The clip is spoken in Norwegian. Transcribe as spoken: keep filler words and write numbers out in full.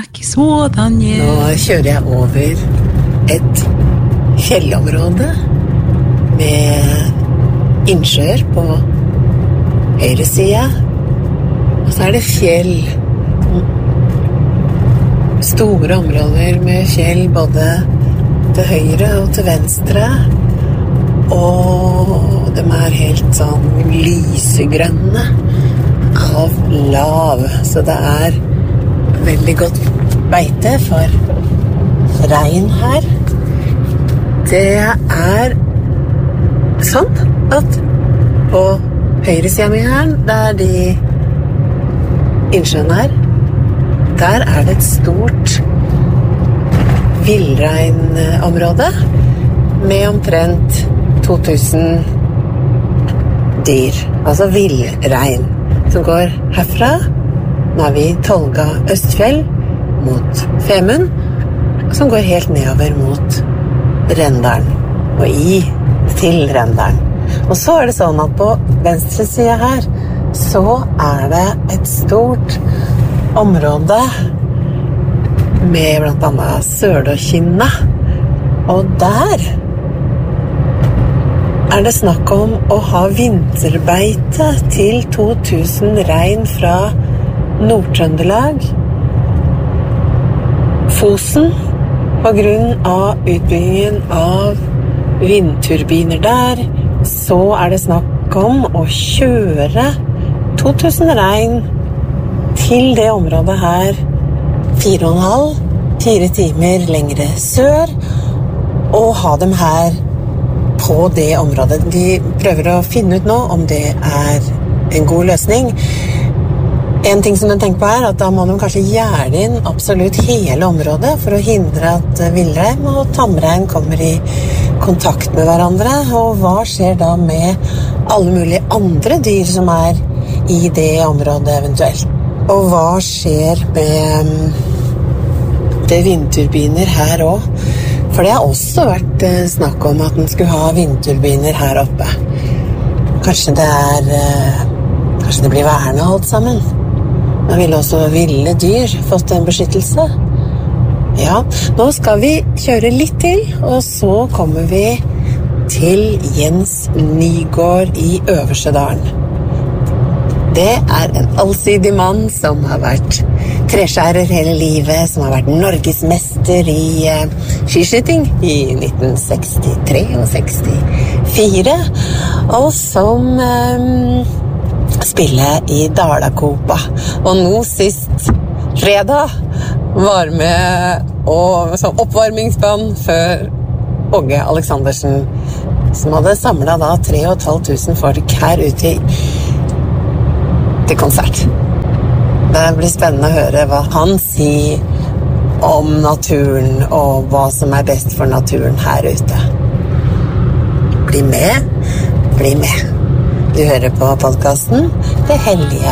jak sådan je. Nå kjører jeg over et fjellområde med innsjøer på høyre side, og så er det fjell. Store områder med fjell både til høyre og til venstre, og de er helt sånn lysegrønne av lav, så det er veldig godt beite for rein her. Det er sånn at på høyre siden min her, der de innsjøen her, der er det et stort villreinområde med omtrent to tusen dyr, altså villrein, som går herfra. Nå er vi i Tolga Østfjell mot Femund, som går helt nedover mot Rendalen og i til Rendalen. Og så er det sånn at på venstre side her så er det et stort område med blant annet Sølåkinna, og der er det snakk om å ha vinterbeite til to tusen rein fra Nord-Trøndelag, Fosen, på grunn av utbyggingen av vindturbiner der. Så er det snakk om å kjøre to tusen rein til det området her fire og en halv, fire timer lengre sør, og ha dem her på det området. De prøver å finne ut nå om det er en god løsning. En ting som de tenker på er at da må de kanskje gjerde inn absolutt hele området for å hindre at villrein og tamrein kommer i kontakt med hverandre. Og hva skjer da med alle mulige andre dyr som er i det området eventuelt? Og hva skjer med det vindturbiner her også? For det har også vært snakk om at den skulle ha vindturbiner her oppe. Kanskje det er Kanskje det blir vernet alt sammen. Da ville også ville dyr fått en beskyttelse. Ja, nå skal vi kjøre litt til, og så kommer vi til Jens Nygaard i Øversedalen. Det er en allsidig mann som har vært treskjærer hele livet, som har vært norgesmester i uh, skiskyting i nitten sekstitre og sekstifire, og som um, spiller i Dalakopa. Og nå sist fredag var med og, som oppvarmingsband for Åge Aleksandersen, som hadde samlet da tre og et halvt tusen folk her ute i til konsert. Det blir spennende å høre hva han sier om naturen og hva som er best for naturen her ute. Bli med, bli med. Du hører på podcasten Det Hellige